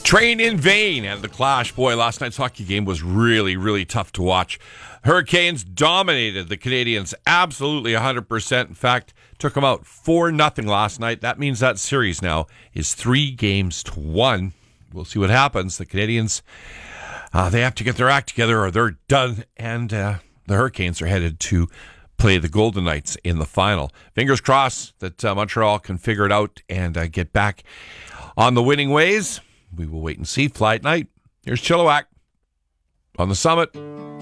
Train in vain and the Clash. Boy, last night's hockey game was really, really tough to watch. Hurricanes dominated the Canadians absolutely 100%. In fact, took them out 4-0 last night. That means that series now is 3-1. We'll see what happens. The Canadians, they have to get their act together or they're done. And the Hurricanes are headed to play the Golden Knights in the final. Fingers crossed that Montreal can figure it out and get back on the winning ways. We will wait and see. Fly at night. Here's Chilliwack on the Summit.